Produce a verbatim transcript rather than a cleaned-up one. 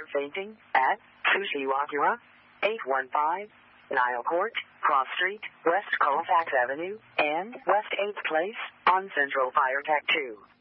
fainting at Tsushiwakura, eight one five, Nile Court, Cross Street, West Colfax Avenue, and West eighth Place on Central Fire Tech two.